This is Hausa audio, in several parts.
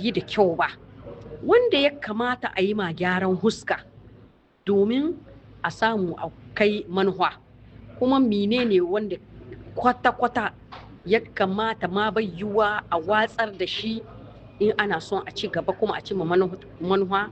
yi da kyau ba, wanda ya kamata a yi ma gyaran huska domin a samu a kai manuwa, kuma menene wanda kwata-kwata ya kamata ma bai yiwuwa a watsar da shi in ana son a ci gaba kuma a ci manuwa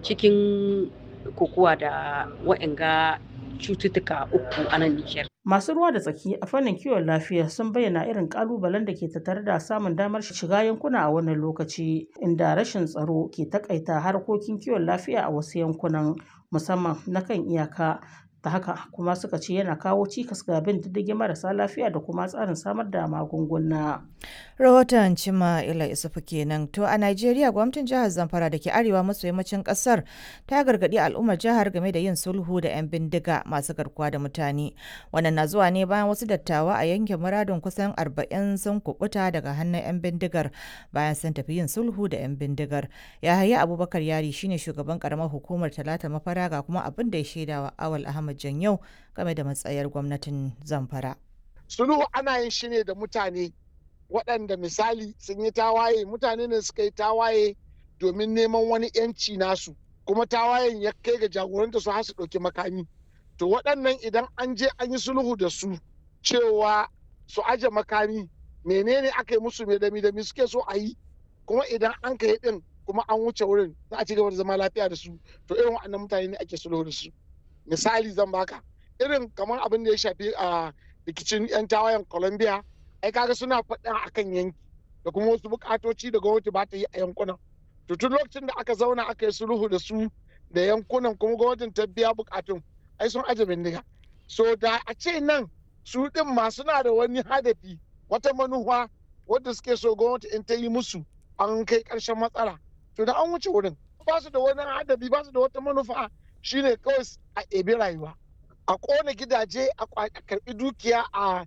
cikin kokowa da wa'anga cututtuka uku a nan Nijar. Masu ruwa da tsaki a fannin kiwon lafiya sun bayyana irin ƙalubalen da ke tattare da samun damar shiga yankuna a wannan lokaci, inda rashin tsaro ke takaita harkokin kiwon lafiya a wasu yankunan, musamman na kan iyaka. Ta haka kuma suka ce yana kawo cikas ga bin diddigin marasa lafiya da kuma tsarin samar da magunguna. Rahoton Cima Ila Isufu kenan. To a Najeriya, gwamnatin jihar Zamfara da ke arewa maso yammacin kasar ta gargaɗi al'ummar jihar game da yin sulhu da 'yan bindiga masu garkuwa da mutane. Wannan na zuwa ne bayan wasu dattawa a yankin muradun kusan 40 sun kubuta daga hannun 'yan bindigar bayan sun tafi yin sulhu da 'yan bindigar. Yahaya Abubakar Yari shine shugaban karamar hukumar Talata Mafara ga kuma abin da ya shaidawa Awal Ahmad Janyau game da matsayar gwamnatin Zamfara. Sulhu ana yin shi ne da mutane waɗanda misali sun yi tawaye, mutane ne suka yi tawaye domin neman wani 'yanci nasu, kuma tawayen ya kai ga jagoranta su har su ɗauki makami. To waɗannan idan an je an yi sulhu da su cewa su aje makami, menene aka yi musu, me suke so a yi, kuma idan an kai din kuma an wuce wurin za a ci gaba da zama lafiya da su, to irin waɗannan mutane ne ake sulhu da su. Misali zan baka irin kamar abin da ya shafi a rikicin 'yan tawayen Colombia, ai kaga suna faɗa akan yanki da kuma wasu bukatoci da gwamnati ba ta yi a yankunan. To tun lokacin da aka zauna aka yi sulhu da su da yankunan kuma gwamnatin ta biya bukatun, ai sun aje bindiga. So da a ce nan su din ma suna da wani hadafi, wata manufa wadda suke so gwamnati in ta yi musu an kai ƙarshen matsala, to da an wuce wurin. Ba su da wani hadafi, ba su da wata manufa, shine kawai a ɗebi rayuwa, a ƙona gidaje, a karɓi dukiya,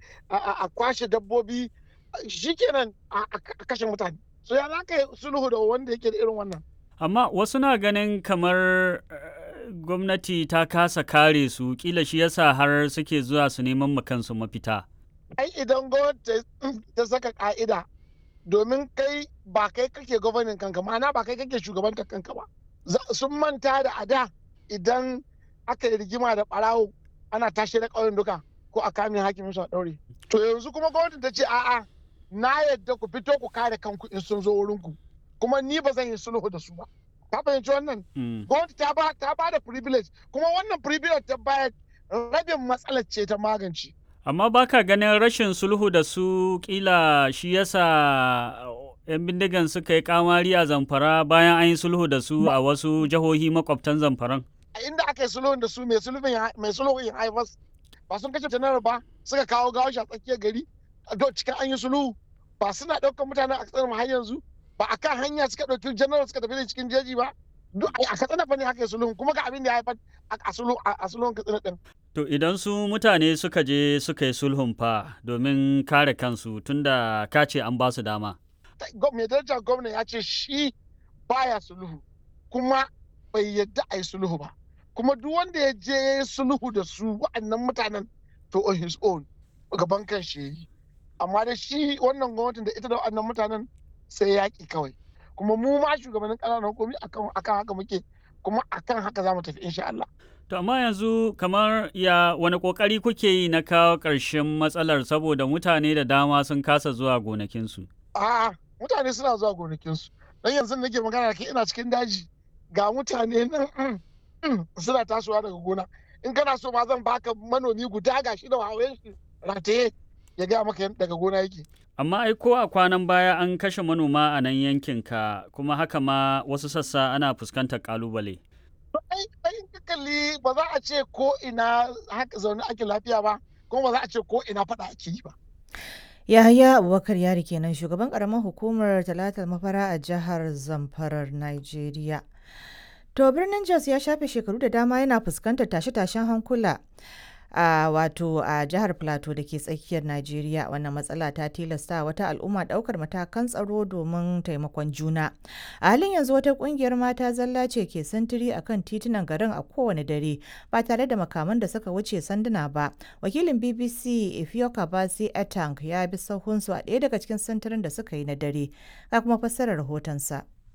a kwashe dabbobi, shikenan a kashe mutane. So ya za ka yi sulhu da wanda yake da irin wannan? Amma wasu na ganin kamar gwamnati ta kasa kare su, kila shi yasa har suke zuwa su neman kansu mafita. Ai idan gwamnati ta saka ka'ida, domin kai ba kai kake gwamnatin kanka, ma'ana ba kai kake shugabantar kanka ba. Sun manta da ada idan aka yi rigima da ɓarawo ana tashi da ƙauyen duka ko a kamin hakimin su a ɗaure. To yanzu kuma gwamnati ta ce a'a, na yadda ku fito ku kare kanku in sun zo wurinku, kuma ni ba zan yi sulhu da su ba. Ka fahimci wannan? Gwamnati ta ba da privilege, kuma wannan privilege ta bayar rabin matsalar ce ta magance. Amma baka ganin rashin sulhu da su kila shi yasa 'yan bindigan suka yi kamari a Zamfara bayan an yi sulhu da su a wasu jihohi makwabtan Zamfaran? A inda aka yi sulhun da su mai sulhun haifas ba sun kashe janar ba, suka kawo gawashi a tsakiyar gari cikin an yi sulhu, ba suna ɗaukar mutane a kasar har yanzu, ba a kan hanya suka ɗauki janar suka tafi da cikin jeji ba, duk a katsina fa ne haka yi sulhun, kuma ga abin da ya haifar a sulhun katsina ɗin. To idan su mutane suka je suka yi sulhun fa domin kare kansu tunda ka ce an ba su dama. Mai darajar gwamna ya ce shi baya sulhu, kuma bai yadda a yi sulhu ba, kuma duk wanda ya je ya yi sulhu da su wa'annan mutanen to on his own gaban kan shi yi. Amma da shi wannan gwamnatin da ita da wa'annan mutanen sai yaƙi kawai, kuma mu ma shugabannin ƙananan hukumi akan haka muke, kuma akan haka za mu tafi insha Allah. To amma yanzu kamar wani ƙoƙari kuke yi na kawo ƙarshen matsalar saboda mutane da dama sun kasa zuwa gonakinsu? A'a, mutane suna zuwa gonakinsu. Dan yanzu nake magana da kai ina cikin daji, ga mutane nan suna tasowa daga gona. In kana so ma zan baka manomi guda gashi da hawayen shi rataye ya gaya maka daga gona yake. Amma ai ko a kwanan baya an kashe manoma a nan yankinka, kuma haka ma wasu sassa ana fuskantar ƙalubale. Ai kalli ba za a ce ko ina haka zaune ake lafiya ba, kuma ba za a ce ko ina faɗa ake yi ba. Yahaya Abubakar Yari kenan, shugaban karamar hukumar Talatal Mafara a jihar Zamfarar Najeriya. To birnin Jos ya shafe shekaru da dama yana fuskantar tashe-tashen hankula a jihar Plateau da ke tsakiyar Najeriya. Wannan matsala ta tilasta wata al'umma daukar matakan tsaro domin taimakon juna. A halin yanzu wata kungiyar mata zalla ce ke sintiri akan titunan garin a kowane dare ba tare da makaman da suka wuce sanduna ba. Wakilin BBC Ifyoka Basi Etang ya bi sahunsu a ɗaya daga cikin sintirin da suka yi na dare. Ga kuma fassarar rahotonsa.